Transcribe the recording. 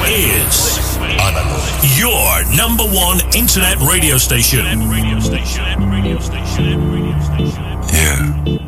is your number one internet radio station. Yeah.